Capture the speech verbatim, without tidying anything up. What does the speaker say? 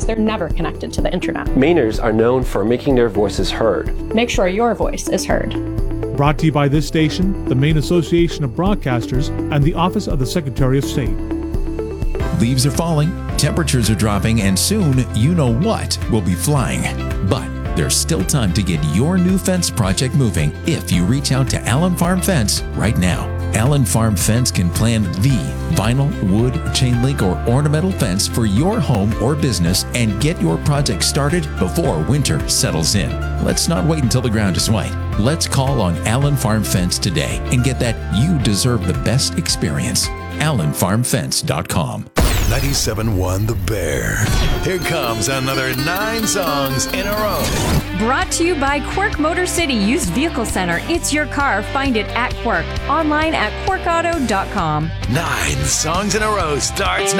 they're never connected to the internet. Mainers are known for making their voices heard. Make sure your voice is heard. Brought to you by this station, the Maine Association of Broadcasters, and the Office of the Secretary of State. Leaves are falling, temperatures are dropping, and soon you know what will be flying. But there's still time to get your new fence project moving if you reach out to Allen Farm Fence right now. Allen Farm Fence can plan the vinyl, wood, chain link, or ornamental fence for your home or business and get your project started before winter settles in. Let's not wait until the ground is white. Let's call on Allen Farm Fence today and get that you deserve the best experience. allen farm fence dot com. ninety-seven point one The Bear. Here comes another nine songs in a row. Brought to you by Quirk Motor City Used Vehicle Center. It's your car. Find it at Quirk. Online at quirk auto dot com. Nine songs in a row starts